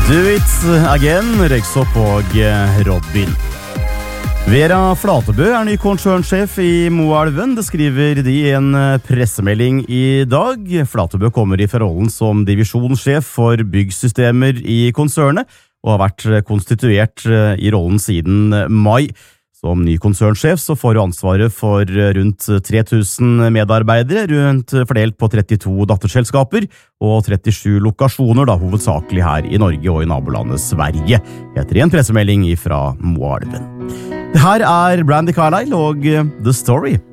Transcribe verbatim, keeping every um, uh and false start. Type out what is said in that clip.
Do It Again, Røyksopp og Robin. Vera Flatebø er ny konsernsjef i Moelven, det skriver de i en pressemelding i dag. Flatebø kommer i rollen som divisjonssjef for byggsystemer i konsernet, og har vært konstituert i rollen siden mai. Som ny konsernsjef så får du ansvaret for rundt tre tusen medarbeidere, rundt fordelt på trettito datterselskaper og trettisju lokasjoner, da hovedsakelig her i Norge og i nabolandet Sverige, etter en pressemelding fra Moelven. Det her er Brandi Carlile og The Story.